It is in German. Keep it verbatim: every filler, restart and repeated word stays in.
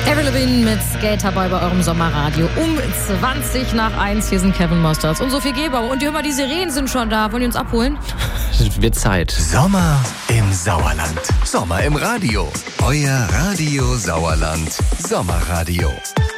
Avril Lavigne mit Skaterboy bei eurem Sommerradio um zwanzig nach eins. Hier sind Kevin Mostards und Sophie Gebauer. Und hör mal, die Sirenen sind schon da. Wollen die uns abholen? Wird Zeit. Sommer im Sauerland. Sommer im Radio. Euer Radio Sauerland. Sommerradio.